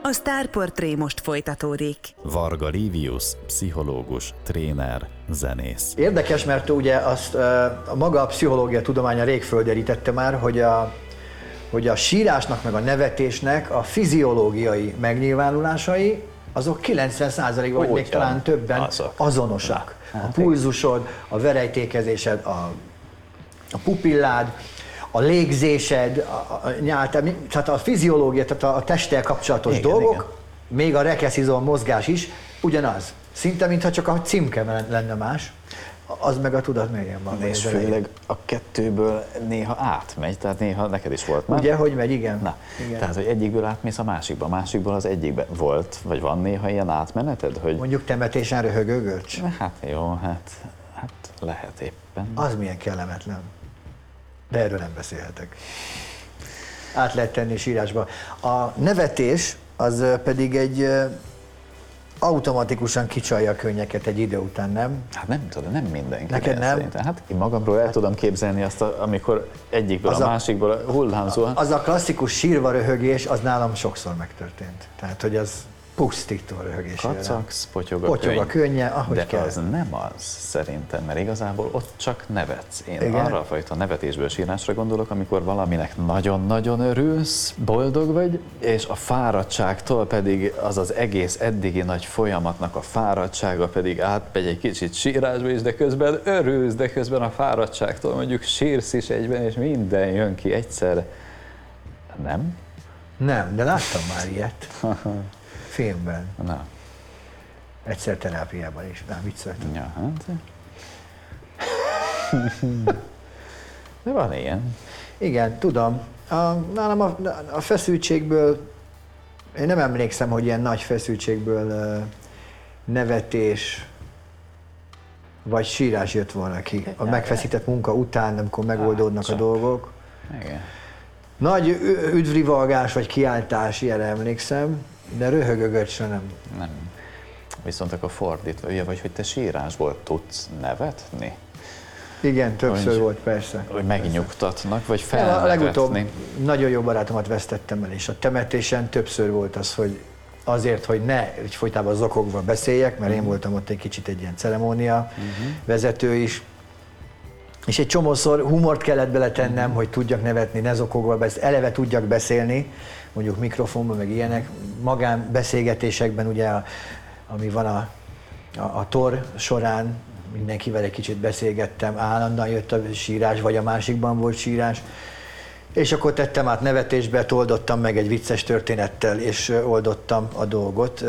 A Sztárportré most folytatódik. Varga Livius, pszichológus, tréner, zenész. Érdekes, mert ugye azt maga a pszichológia tudománya rég földerítette már, hogy a sírásnak meg a nevetésnek a fiziológiai megnyilvánulásai azok 90%-ban, vagy még talán többen azonosak. A pulzusod, a verejtékezésed, a pupillád, a légzésed, a nyáltad, tehát a fiziológia, tehát a testtel kapcsolatos dolgok, még a rekeszizom mozgás is ugyanaz. Szinte, mintha csak a címke lenne más, az meg a tudat mélyén van. És főleg a kettőből néha átmegy, tehát néha neked is volt már. Ugye, hogy megy, igen. Na, igen. Tehát, hogy egyikből átmész a másikból az egyikbe. Volt, vagy van néha ilyen átmeneted? Hogy... Mondjuk temetésen röhögő görcs? Hát jó, hát lehet éppen. Az milyen kellemetlen. De erről nem beszélhetek. Át lehet tenni sírásba. A nevetés az pedig egy automatikusan kicsalja a könnyeket egy idő után, nem? Hát nem tudom, nem mindenki. Neked nem? Szerintem. Hát én magamról el tudom képzelni azt, amikor egyikből a másikból hullámzóan. Az a klasszikus sírva röhögés, az nálam sokszor megtörtént. Tehát, hogy az pusztító röhögés. Kacagsz, potyog a könnye, ahogy de kell. az nem az szerintem, mert igazából ott csak nevetsz. Én igen? Arra a fajta nevetésből sírásra gondolok, amikor valaminek nagyon-nagyon örülsz, boldog vagy, és a fáradtságtól pedig az az egész eddigi nagy folyamatnak a fáradtsága pedig átmegy egy kicsit sírásba is, de közben örülsz, de közben a fáradtságtól mondjuk sírsz is egyben, és minden jön ki egyszerre. Nem? Nem, de láttam már ilyet. Filmben. Na. Egyszer terápiában is, már vicceltem. Ja, hát. De van ilyen. Igen, tudom. Nálam a feszültségből, én nem emlékszem, hogy ilyen nagy feszültségből nevetés vagy sírás jött volna ki. A megfeszített munka után, amikor megoldódnak a dolgok. Igen. Nagy üdvrivalgás vagy kiáltás, ilyenre emlékszem, de röhögögöcsre nem. Nem. Viszont akkor fordítva, vagy hogy te sírásból tudsz nevetni? Igen, többször hogy, volt, persze. Hogy megnyugtatnak, vagy A felnevetni? legutóbb nagyon jó barátomat vesztettem el, és a temetésen többször volt az, hogy azért, hogy ne folytában zokogva beszéljek, mert én voltam ott egy kicsit egy ilyen ceremónia vezető is, és egy csomószor humort kellett beletennem, hogy tudjak nevetni, ne zokogva, eleve tudjak beszélni, mondjuk mikrofonban, meg ilyenek, magánbeszélgetésekben ugye, ami van a tor során, mindenkivel egy kicsit beszélgettem, állandóan jött a sírás, vagy a másikban volt sírás, és akkor tettem át nevetésbe, oldottam meg egy vicces történettel, és oldottam a dolgot.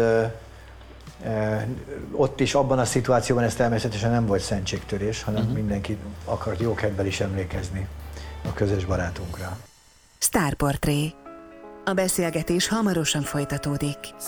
Ott is, abban a szituációban ez természetesen nem volt szentségtörés, hanem mindenki akart jókedvel is emlékezni a közös barátunkra. Sztárportré. A beszélgetés hamarosan folytatódik.